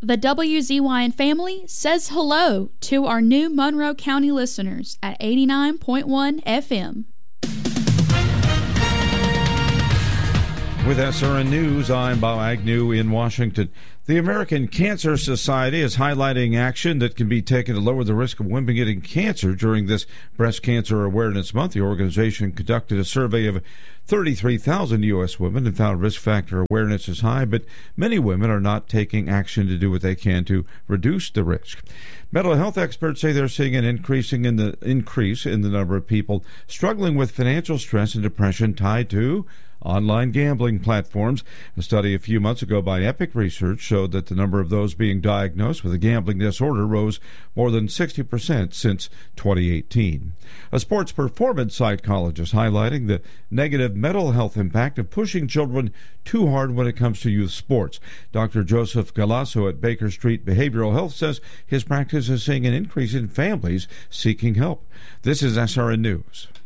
The WZYN family says hello to our new Monroe County listeners at 89.1 FM. With SRN News, I'm Bob Agnew in Washington. The American Cancer Society is highlighting action that can be taken to lower the risk of women getting cancer during this Breast Cancer Awareness Month. The organization conducted a survey of 33,000 U.S. women and found risk factor awareness is high, but many women are not taking action to do what they can to reduce the risk. Mental health experts say they're seeing an increase in the number of people struggling with financial stress and depression tied to online gambling platforms. A study a few months ago by Epic Research showed that the number of those being diagnosed with a gambling disorder rose more than 60% since 2018. A sports performance psychologist highlighting the negative mental health impact of pushing children too hard when it comes to youth sports. Dr. Joseph Galasso at Baker Street Behavioral Health says his practice is seeing an increase in families seeking help. This is SRN News.